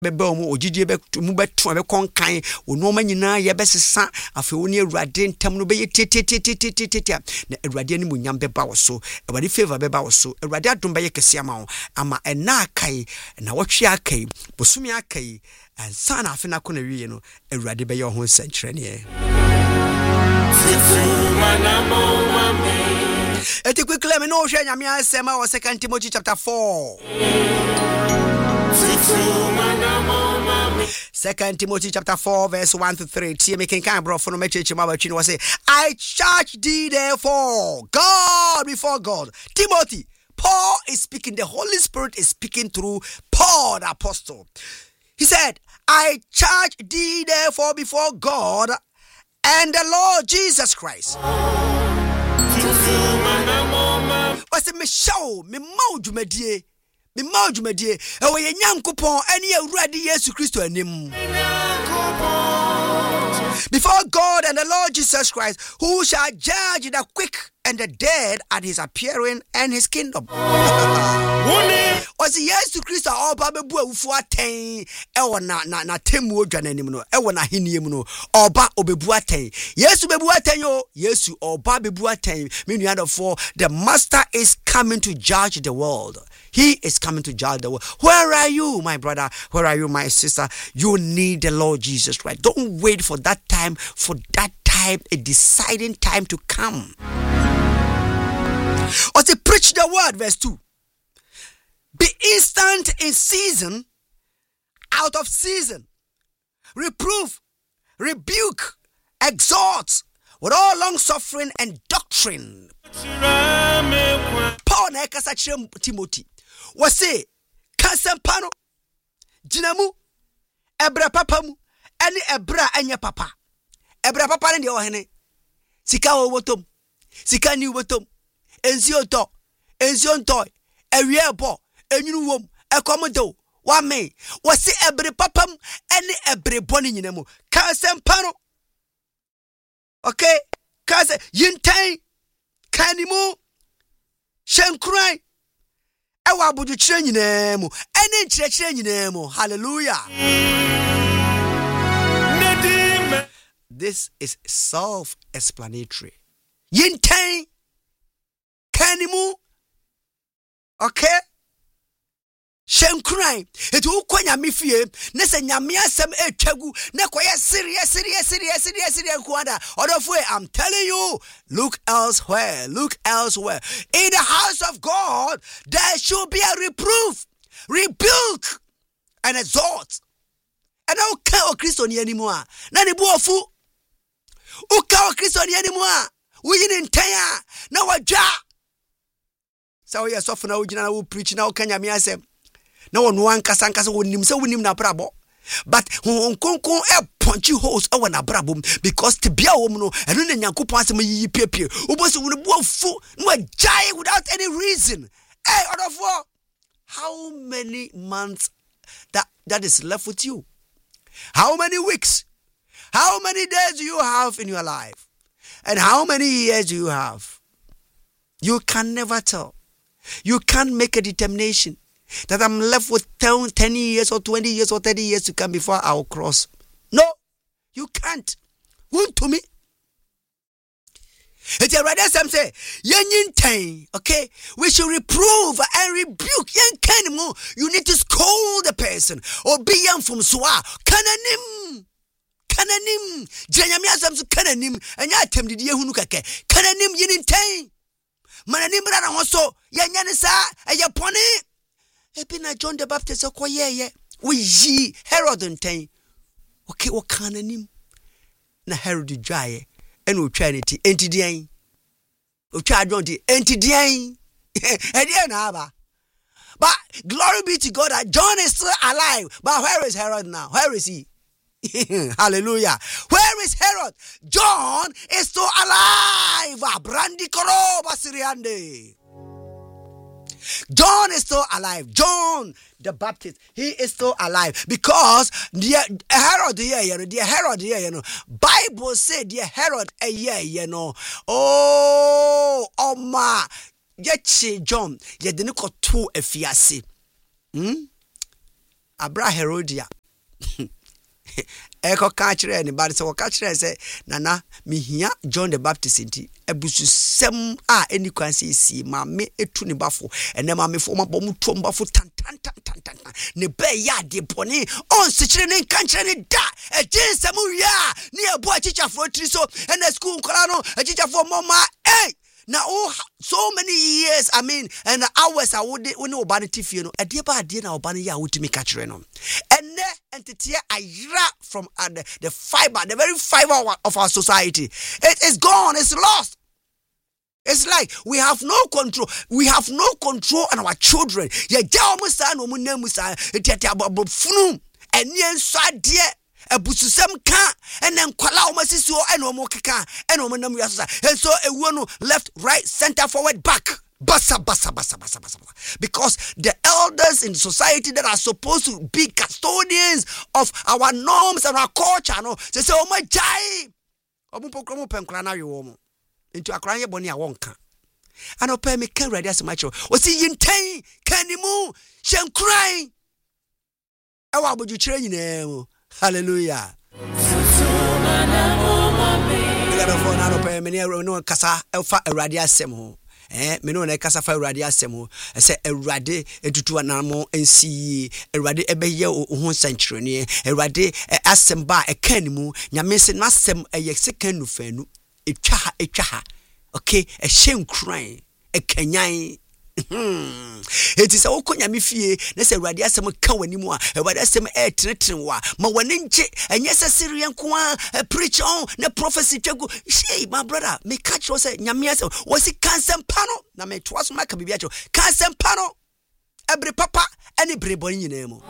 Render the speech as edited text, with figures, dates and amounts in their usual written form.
beba mu ogidie be mu beto be konkan ono ma nyina ye besesa afi woni awurade ntam no be tete na awurade ni munyam beba wo so awurade favor beba wo so awurade adom be ye kese ama ena akai na wotwe akai bosumi akai ansa na afi na kona wiye no awurade be ye ho nsankyere ne eti quickly me no hwe nyame asema wo 2 Timothy chapter 4 2 Timothy chapter 4 verse 1 to 3. See me can bro for no me church ma batwi no say I charge thee therefore God before God. Timothy, Paul is speaking, the Holy Spirit is speaking through Paul the apostle. He said, I charge thee therefore before God and the Lord Jesus Christ. What's me show me maudumedie me maudumedie e wo ye nyankopon ene awurade Yesu Kristo anim before God and the Lord Jesus Christ, who shall judge the quick and the dead at his appearing and his kingdom. Was Yesu Kristo oba bebu awufu aten e na temu odwanenim no e na heniem no oba obebu aten Yesu bebu aten yo Yesu oba bebu aten me nuadofo the master is coming to judge the world. He is coming to judge the world. Where are you, my brother? Where are you, my sister? You need the Lord Jesus Christ. Don't wait for that time, a deciding time to come. Or to preach the word, verse 2. Be instant in season, out of season. Reprove, rebuke, exhort, with all long suffering and doctrine. Paul na kasa kire Timothy was say kasempa no ginamu ebra papa mu ene ebra anya papa ebra papa ne de ohene sika wo botom sika ni botom enzio nto ewie bo enwunu wom ekomodo wa me was say ebre papa mu ene ebre boni nyina mu kasempa no okay kase yintai kanimu shenkrai ewa abuju kire nyina mu ene nkire nyina mu hallelujah. This is self-explanatory. Yintai kanimu okay shenkrai etu kwanya mifie ne se nyame asem etwagu ne koye serious kwada odofo I'm telling you look elsewhere in the house of God there should be a reproof, rebuke and exhort. And okay o Kristo ni animu a na ne buofu uka o Kristo ni animu a wuyin ntan na wadwa so we so na wugina na wo preach na okanya me asem na wonu ankasa wonim se wonim na brabo but nkonkon e punch holes e wona brabo because to bia wo mu no eno na nyankopon asem yiyi piepie obosi wo buofu no ajai without any reason. Hey odofo, how many months that is left with you? How many weeks? How many days do you have in your life? And how many years do you have? You can never tell. You can't make a determination that I'm left with 10 years or 20 years or 30 years to come before I'll cross. No, you can't. Won't to me. It's a rather some say, okay? We should reprove and rebuke. You need to scold the person or be young from Swa. Kananim. Janyamia Samsu Kananim, and Yatem did Yehunukake. Kananim Yinintain. Mananim Rana also, Yanyanisa, and Yapone. Epina John the Baptist, or Koye, we ye Herod and Tain. Okay, what Kananim? Na Herod Jaye. And we Trinity, Entidian. We try don't Entidian. But glory be to God that John is still alive. But where is Herod now? Where is he? Hallelujah. Where is Herod? John is still alive. Brandi Koroba Siriande. John is still alive. John the Baptist, he is still alive because the Herod here, Bible said the Herod ma yechi John ye de ne koto afiase abra Herodia eko ka kire ni bad so ka kire say nana mihia John the Baptist nti ebususem a eni kwanse si ma me etu ni bafo ene ma me fo ma bom tom bafo tan ne be ya de boni on se kire ne kan kire ne da ejensem wia ne ebo achichafo tri so ene school nkora no achichafo mama now so many years and hours I would when obani tifie no ade ba ade na obani ya wutimi ka kire no enne entity ayra from the fiber, the very fiber of our society. It is gone, it's lost. It's like we have no control. We have no control on our children. Ye ja omusa no munemusa etiati abofunu enye nso ade ebususem ka enen kwala omasisi o eno mo keka eno mo nam yaso and so ewo no left, right, center, forward, back. Basa. Because the elders in society that are supposed to be custodians of our norms and our culture, no, they say, oh my jai, omupokomo penkra na yomo into akra ye boni awonka. Ano pe me kan ready as macho. O si yinten kanimu shenkran. Ewa boju kire nyina. Hallelujah. No kasa elfa erade asem ho. Me no na kasa fa erade asem ho. Se erade etutu anamo ensi erade ebeye ho nsankyerene erade asem ba ekanimu nyame se no asem eye sekanu fanu etwa ha okay shenkran ekanyan it is a wokonya me fie na se awurade asem ka wanimu a awurade asem tretin wa ma wani nche enye se sirian ko a preach on na prophecy twego shey my brother me catch you say nyame asem wasi kansem pano na me toaso maka bibia cho kansem pano every papa any brebo nyina mu